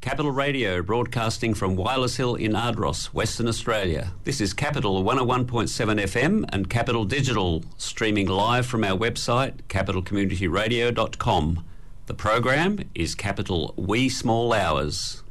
Capital Radio, broadcasting from Wireless Hill in Ardross, Western Australia. This is Capital 101.7 FM and Capital Digital, streaming live from our website, capitalcommunityradio.com. The program is Capital Wee Small Hours.